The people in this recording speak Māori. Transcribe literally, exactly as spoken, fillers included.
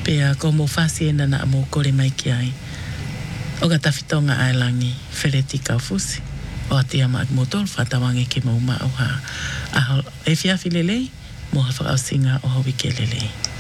Pea ko mo whasi ena na mo kore mai ki ai. O ka tawhitonga ailangi whereti kau fusi. O atia maak motol whatawange ke mau mao ha. Aho e whiawhi lelei, mo ha whakausinga o howi ke lelei.